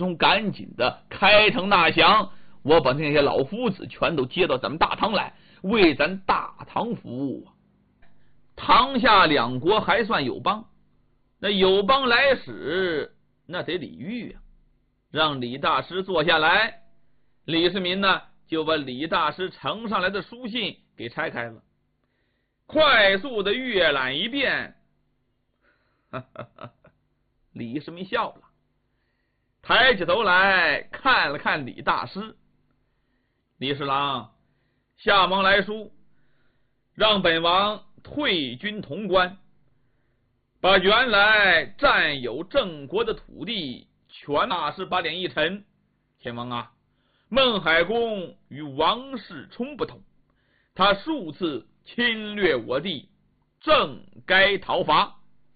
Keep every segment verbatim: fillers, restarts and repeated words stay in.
聪赶紧的开城纳降，我把那些老夫子全都接到咱们大唐来，为咱大唐服务。唐夏两国还算友邦，那友邦来使那得礼遇啊。让李大师坐下来，李世民呢就把李大师呈上来的书信给拆开了，快速的阅览一遍。哈哈哈，李世民笑了，抬起头来看了看李大师。李侍郎，下蒙来书，让本王退军潼关，把原来占有郑国的土地全大师把脸一沉。天王啊，孟海公与王世充不同，他数次侵略我地，正该讨伐。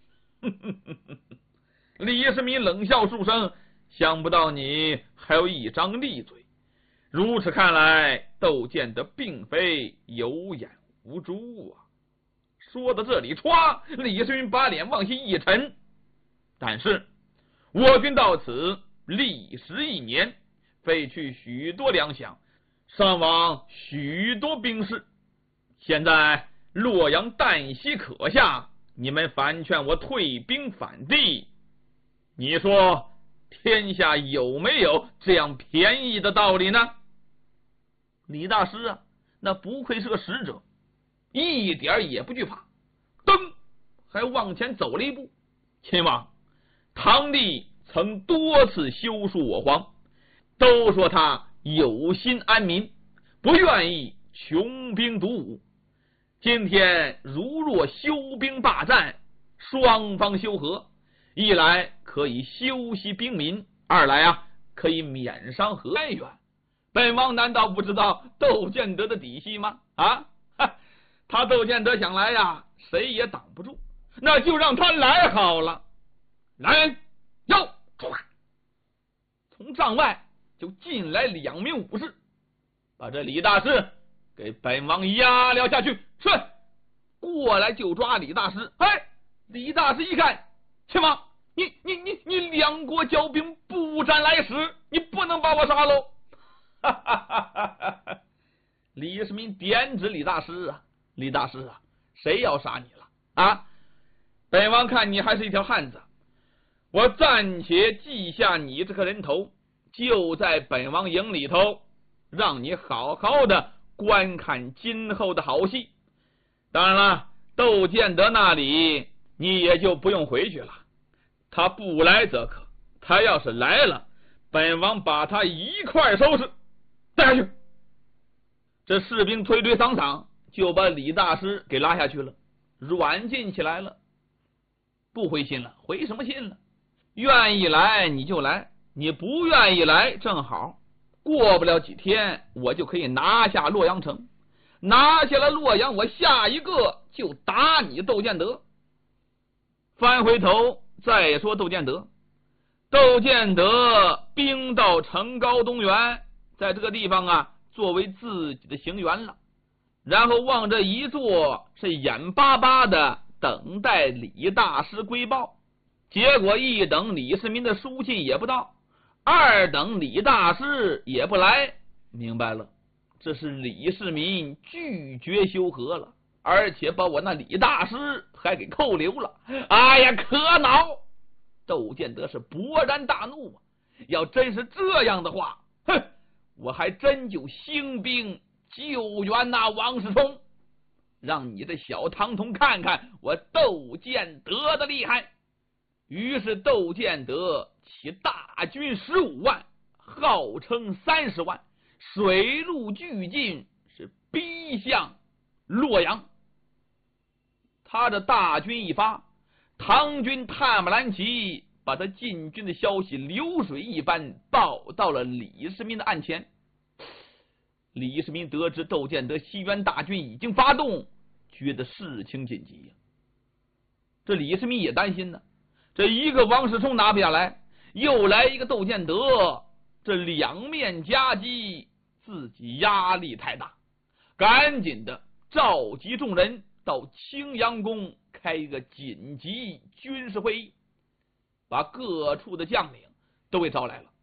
李世民冷笑数声，想不到你还有一张利嘴。如此看来，窦建德并非有眼无珠啊。说到这里，歘，李世民把脸往下一沉。但是我军到此历时一年，废去许多粮饷，伤亡许多兵士，现在洛阳旦夕可下，你们反劝我退兵反帝，你说天下有没有这样便宜的道理呢？李大师啊，那不愧是个使者，一点也不惧怕，噔，还往前走了一步。亲王，唐帝曾多次修树我皇，都说他有心安民，不愿意穷兵黩武。今天如若休兵罢战，双方修和，一来可以休息兵民，二来啊可以免伤和哀怨。本王难道不知道窦建德的底细吗？啊，他窦建德想来呀，谁也挡不住，那就让他来好了。来人，哟，从帐外就进来两名武士，把这李大师给本王压了下去。是，过来就抓李大师。哎，李大师一看，亲王，你你你你两国交兵，不战来使，你不能把我杀喽！哈哈哈哈哈！李世民点指李大师啊，李大师啊，谁要杀你了啊？本王看你还是一条汉子，我暂且记下你这个人头，就在本王营里头，让你好好的观看今后的好戏。当然了，窦建德那里你也就不用回去了，他不来则可，他要是来了，本王把他一块收拾带下去。这士兵推推搡搡，就把李大师给拉下去了，软禁起来了。不回信了，回什么信了？愿意来你就来，你不愿意来正好，过不了几天我就可以拿下洛阳城，拿下了洛阳，我下一个就打你窦建德。翻回头再说窦建德，窦建德兵到城高东原，在这个地方啊作为自己的行辕了，然后往这一坐，是眼巴巴的等待李大师归报。结果一等李世民的书信也不到，二等李大师也不来。明白了，这是李世民拒绝修和了，而且把我那李大师还给扣留了。哎呀，可恼！窦建德是勃然大怒啊！要真是这样的话，哼，我还真就兴兵救援那王世充，让你这小唐童看看我窦建德的厉害。于是窦建德起大军十五万，号称三十万，水陆俱进，是逼向洛阳。他的大军一发，唐军探马兰旗把他进军的消息流水一般报到了李世民的案前。李世民得知窦建德西援大军已经发动，觉得事情紧急呀。这李世民也担心呢，这一个王世充拿不下来，又来一个窦建德，这两面夹击，自己压力太大，赶紧的召集众人到青阳宫开一个紧急军事会议，把各处的将领都给招来了。